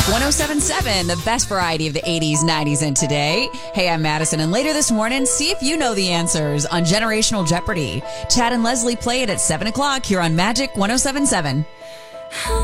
107.7, the best variety of the 80s, 90s, and today. Hey, I'm Madison, and later this morning, see if you know the answers on Generational Jeopardy. Chad and Leslie play it at 7 o'clock here on Magic 107.7.